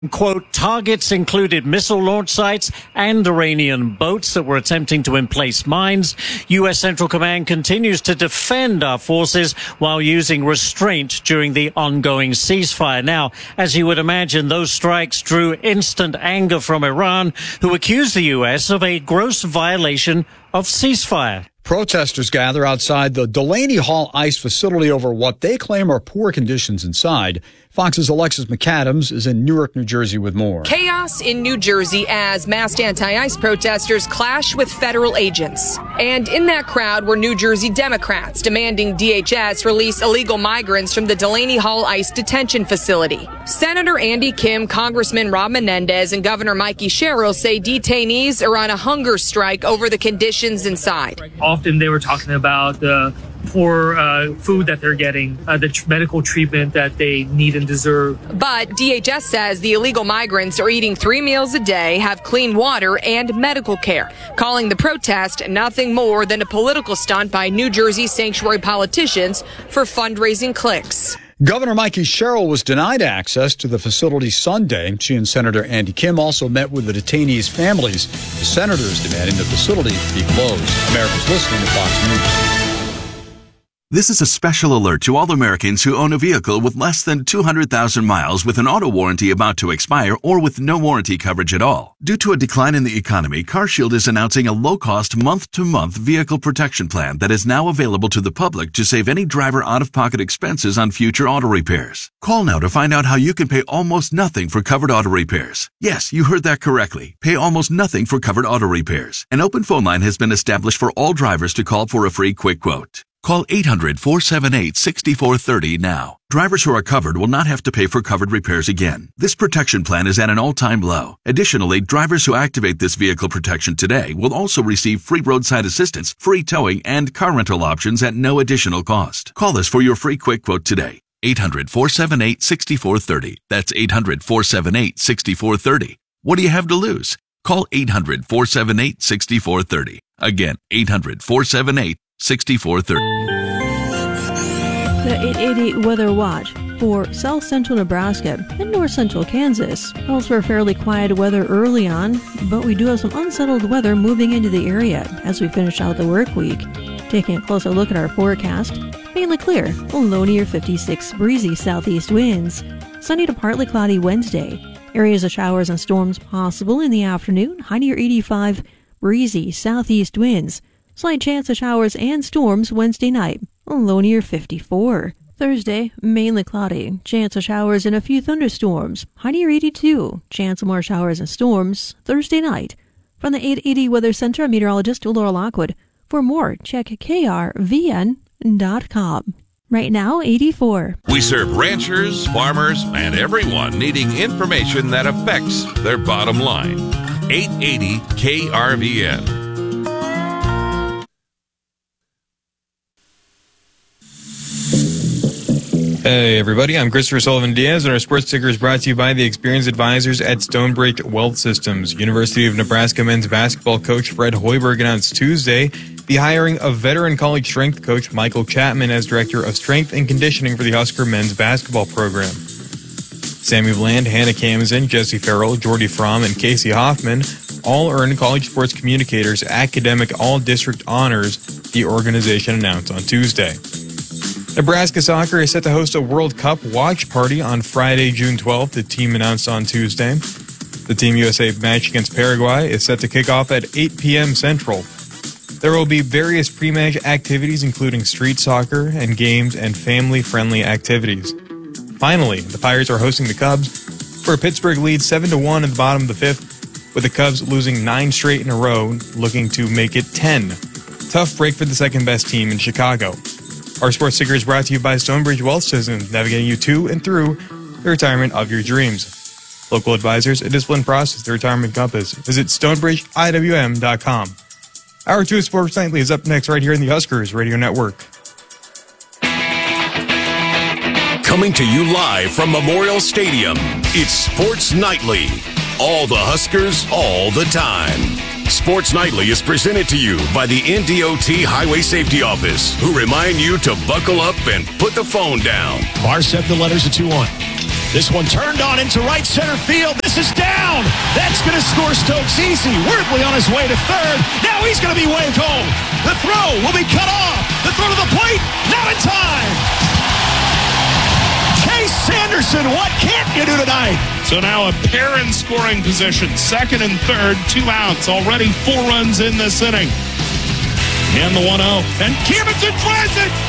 Quote, targets included missile launch sites and Iranian boats that were attempting to emplace mines. U.S. Central Command continues to defend our forces while using restraint during the ongoing ceasefire. Now, as you would imagine, those strikes drew instant anger from Iran, who accused the U.S. of a gross violation of ceasefire. Protesters gather outside the Delaney Hall ICE facility over what they claim are poor conditions inside. Fox's Alexis McAdams is in Newark, New Jersey with more. Chaos in New Jersey as masked anti-ICE protesters clash with federal agents. And in that crowd were New Jersey Democrats demanding DHS release illegal migrants from the Delaney Hall ICE detention facility. Senator Andy Kim, Congressman Rob Menendez, and Governor Mikey Sherrill say detainees are on a hunger strike over the conditions inside. Often they were talking about the poor food that they're getting, the medical treatment that they need and deserve. But DHS says the illegal migrants are eating 3 meals a day, have clean water and medical care, calling the protest nothing more than a political stunt by New Jersey sanctuary politicians for fundraising clicks. Governor Mikey Sherrill was denied access to the facility Sunday. She and Senator Andy Kim also met with the detainees' families. The senator is demanding the facility be closed. America's listening to Fox News. This is a special alert to all Americans who own a vehicle with less than 200,000 miles with an auto warranty about to expire or with no warranty coverage at all. Due to a decline in the economy, CarShield is announcing a low-cost month-to-month vehicle protection plan that is now available to the public to save any driver out-of-pocket expenses on future auto repairs. Call now to find out how you can pay almost nothing for covered auto repairs. Yes, you heard that correctly. Pay almost nothing for covered auto repairs. An open phone line has been established for all drivers to call for a free quick quote. Call 800-478-6430 now. Drivers who are covered will not have to pay for covered repairs again. This protection plan is at an all-time low. Additionally, drivers who activate this vehicle protection today will also receive free roadside assistance, free towing, and car rental options at no additional cost. Call us for your free quick quote today. 800-478-6430. That's 800-478-6430. What do you have to lose? Call 800-478-6430. Again, 800-478-6430. The 888 Weather Watch for south central Nebraska and north central Kansas calls for fairly quiet weather early on, but we do have some unsettled weather moving into the area as we finish out the work week. Taking a closer look at our forecast, mainly clear, low near 56, breezy southeast winds. Sunny to partly cloudy Wednesday. Areas of showers and storms possible in the afternoon, high near 85, breezy southeast winds. Slight chance of showers and storms Wednesday night, low near 54. Thursday, mainly cloudy, chance of showers and a few thunderstorms, high near 82. Chance of more showers and storms Thursday night. From the 880 Weather Center, I'm meteorologist Laura Lockwood. For more, check krvn.com. Right now, 84. We serve ranchers, farmers, and everyone needing information that affects their bottom line. 880 KRVN. Hey everybody, I'm Christopher Sullivan Diaz, and our sports ticker is brought to you by the experienced advisors at Stonebridge Wealth Systems. University of Nebraska men's basketball coach Fred Hoiberg announced Tuesday the hiring of veteran college strength coach Michael Chapman as director of strength and conditioning for the Husker men's basketball program. Sammy Bland, Hannah Kamazin, Jesse Farrell, Jordy Fromm, and Casey Hoffman all earned College Sports Communicators Academic All-District Honors, the organization announced on Tuesday. Nebraska soccer is set to host a World Cup watch party on Friday, June 12th, the team announced on Tuesday. The Team USA match against Paraguay is set to kick off at 8 p.m. Central. There will be various pre-match activities, including street soccer and games and family-friendly activities. Finally, the Pirates are hosting the Cubs for a Pittsburgh lead 7-1 at the bottom of the fifth, with the Cubs losing 9 straight in a row, looking to make it 10. Tough break for the second-best team in Chicago. Our sports ticker is brought to you by Stonebridge Wealth Systems, navigating you to and through the retirement of your dreams. Local advisors, a disciplined process, the retirement compass. Visit StonebridgeIWM.com. Hour 2 of Sports Nightly is up next right here in the Huskers Radio Network. Coming to you live from Memorial Stadium, it's Sports Nightly. All the Huskers, all the time. Sports Nightly is presented to you by the NDOT Highway Safety Office, who remind you to buckle up and put the phone down. Barr set the letters at 2-1. This one turned on into right center field. This is down. That's going to score Stokes easy. Worthley on his way to third. Now he's going to be waved home. The throw will be cut off. The throw to the plate, not in time. Chase Sanderson, what can't you do tonight? So now a pair in scoring position. Second and third, 2 outs. Already 4 runs in this inning. And the 1-0. And Kimmonson tries it.